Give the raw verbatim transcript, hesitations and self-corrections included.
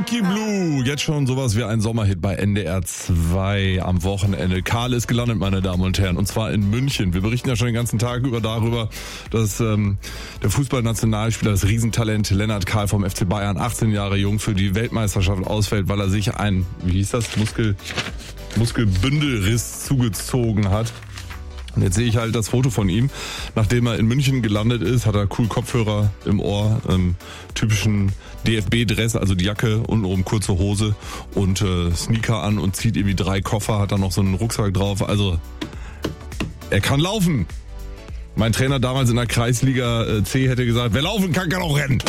Funky Blue, jetzt schon sowas wie ein Sommerhit bei N D R zwei am Wochenende. Karl ist gelandet, meine Damen und Herren, und zwar in München. Wir berichten ja schon den ganzen Tag über darüber, dass ähm, der Fußballnationalspieler, das Riesentalent Lennart Karl vom F C Bayern, achtzehn Jahre jung, für die Weltmeisterschaft ausfällt, weil er sich ein, wie hieß das, Muskel, Muskelbündelriss zugezogen hat. Und jetzt sehe ich halt das Foto von ihm. Nachdem er in München gelandet ist, hat er cool Kopfhörer im Ohr, ähm, typischen D F B-Dress, also die Jacke, untenrum kurze Hose und äh, Sneaker an und zieht irgendwie drei Koffer, hat dann noch so einen Rucksack drauf. Also, er kann laufen. Mein Trainer damals in der Kreisliga C hätte gesagt, wer laufen kann, kann auch rennen.